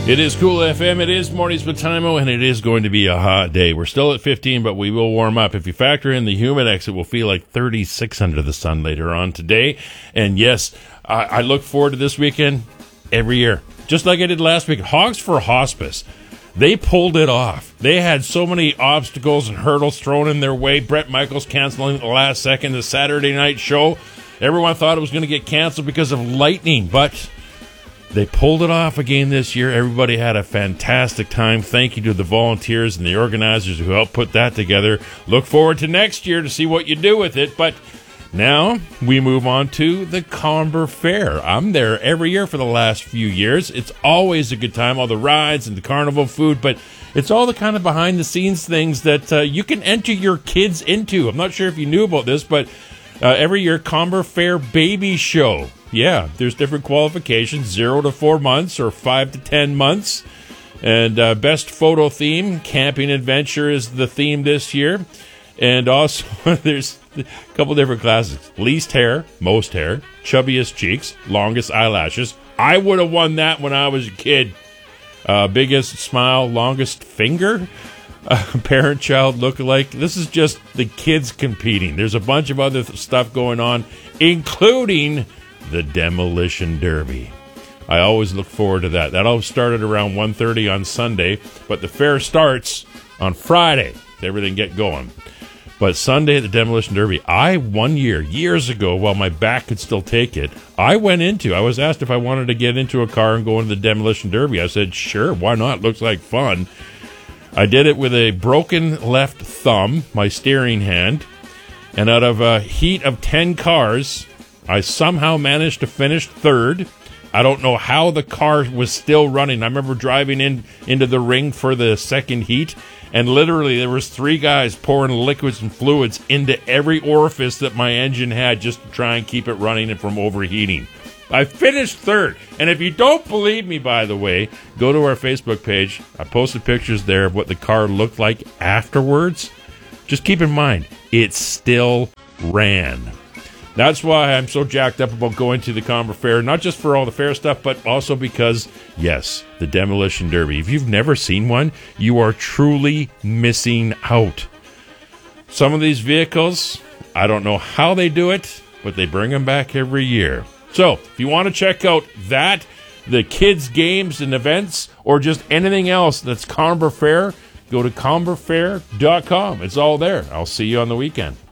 It is Cool FM. It is Mornings with Timo, and it is going to be a hot day. We're still at 15, but we will warm up. If you factor in the Humidex, it will feel like 36 under the sun later on today. And yes, I look forward to this weekend every year, just like I did last week. Hogs for Hospice. They pulled it off. They had so many obstacles and hurdles thrown in their way. Bret Michaels canceling at the last second the Saturday night show. Everyone thought it was going to get canceled because of lightning, but they pulled it off again this year. Everybody had a fantastic time. Thank you to the volunteers and the organizers who helped put that together. Look forward to next year to see what you do with it. But now we move on to the Comber Fair. I'm there every year for the last few years. It's always a good time, all the rides and the carnival food, but it's all the kind of behind-the-scenes things that you can enter your kids into. I'm not sure if you knew about this, but every year, Comber Fair Baby Show. Yeah, there's different qualifications, 0 to 4 months or 5 to 10 months. And best photo theme, camping adventure is the theme this year. And also, there's a couple different classes. Least hair, most hair, chubbiest cheeks, longest eyelashes. I would have won that when I was a kid. Biggest smile, longest finger. Parent-child look-alike. This is just the kids competing. There's a bunch of other stuff going on, including the Demolition Derby. I always look forward to that. That all started around 1:30 on Sunday, but the fair starts on Friday. Everything get going. But Sunday at the Demolition Derby, one year, years ago, while my back could still take it, I was asked if I wanted to get into a car and go into the Demolition Derby. I said, sure, why not? Looks like fun. I did it with a broken left thumb, my steering hand, and out of a heat of 10 cars, I somehow managed to finish third. I don't know how the car was still running. I remember driving into the ring for the second heat, and literally there was 3 guys pouring liquids and fluids into every orifice that my engine had just to try and keep it running and from overheating. I finished third. And if you don't believe me, by the way, go to our Facebook page. I posted pictures there of what the car looked like afterwards. Just keep in mind, it still ran. That's why I'm so jacked up about going to the Comber Fair, not just for all the fair stuff, but also because, yes, the Demolition Derby. If you've never seen one, you are truly missing out. Some of these vehicles, I don't know how they do it, but they bring them back every year. So, if you want to check out that, the kids' games and events, or just anything else that's Comber Fair, go to comberfair.com. It's all there. I'll see you on the weekend.